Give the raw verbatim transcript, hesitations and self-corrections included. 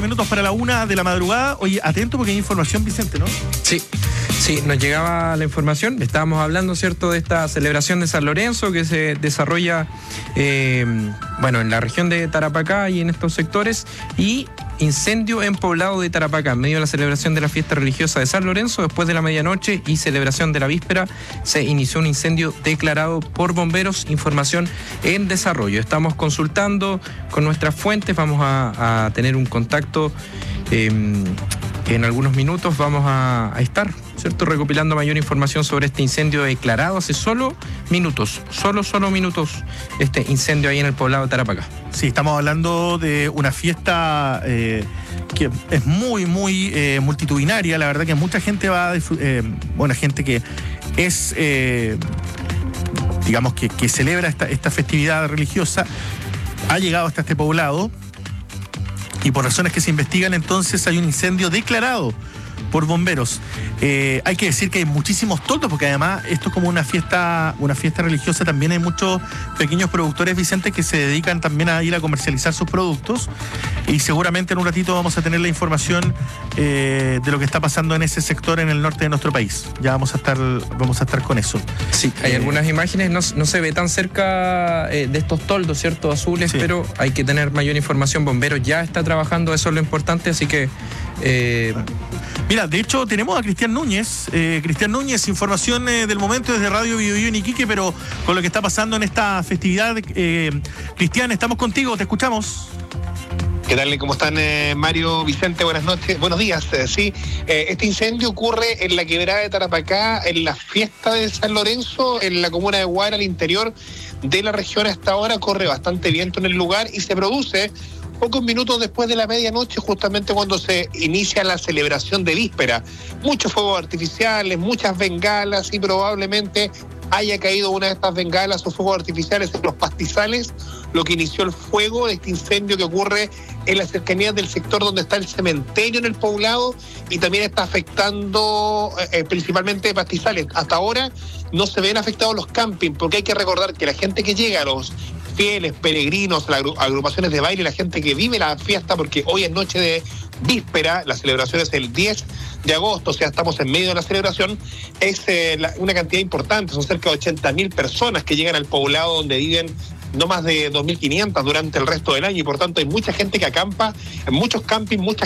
Minutos para la una de la madrugada. Oye, atento porque hay información, Vicente, ¿no? Sí, sí, nos llegaba la información. Estábamos hablando, ¿cierto?, de esta celebración de San Lorenzo que se desarrolla, eh, bueno, en la región de Tarapacá y en estos sectores. Y incendio en poblado de Tarapacá. En medio de la celebración de la fiesta religiosa de San Lorenzo, después de la medianoche y celebración de la víspera, se inició un incendio declarado por bomberos. Información en desarrollo. Estamos consultando con nuestras fuentes. Vamos a, a tener un contacto eh, en algunos minutos. Vamos a, a estar, ¿cierto?, recopilando mayor información sobre este incendio declarado hace solo minutos. Solo, solo minutos este incendio ahí en el poblado de Tarapacá. Sí, estamos hablando de una fiesta eh, que es muy, muy eh, multitudinaria. La verdad que mucha gente va a disfrutar, eh, bueno, gente que es, eh, digamos, que, que celebra esta, esta festividad religiosa, ha llegado hasta este poblado y por razones que se investigan, entonces hay un incendio declarado por bomberos. Eh, hay que decir que hay muchísimos toldos, porque además esto es como una fiesta, una fiesta religiosa. También hay muchos pequeños productores, Vicente, que se dedican también a ir a comercializar sus productos. Y seguramente en un ratito vamos a tener la información eh, de lo que está pasando en ese sector en el norte de nuestro país. Ya vamos a estar, vamos a estar con eso. Sí, hay eh, algunas imágenes, no, no se ve tan cerca eh, de estos toldos, ¿cierto?, azules, sí. Pero hay que tener mayor información. Bomberos ya está trabajando, eso es lo importante, así que... Eh, Mira, de hecho tenemos a Cristian Núñez. Eh, Cristian Núñez, información eh, del momento desde Radio Biobío en Iquique, pero con lo que está pasando en esta festividad. Eh, Cristian, estamos contigo, te escuchamos. ¿Qué tal? ¿Cómo están, eh, Mario, Vicente? Buenas noches, buenos días. Eh, sí, eh, este incendio ocurre en la quebrada de Tarapacá, en la fiesta de San Lorenzo, en la comuna de Guara, al interior de la región. Hasta ahora corre bastante viento en el lugar y se produce pocos minutos después de la medianoche, justamente cuando se inicia la celebración de víspera. Muchos fuegos artificiales, muchas bengalas y probablemente haya caído una de estas bengalas o fuegos artificiales en los pastizales, lo que inició el fuego de este incendio que ocurre en las cercanías del sector donde está el cementerio en el poblado y también está afectando eh, principalmente pastizales. Hasta ahora no se ven afectados los campings, porque hay que recordar que la gente que llega, a los fieles, peregrinos, las agrupaciones de baile, la gente que vive la fiesta, porque hoy es noche de víspera, la celebración es el diez de agosto, o sea, estamos en medio de la celebración, es eh, la, una cantidad importante, son cerca de ochenta mil personas que llegan al poblado donde viven no más de dos mil quinientas durante el resto del año y por tanto hay mucha gente que acampa en muchos campings, mucha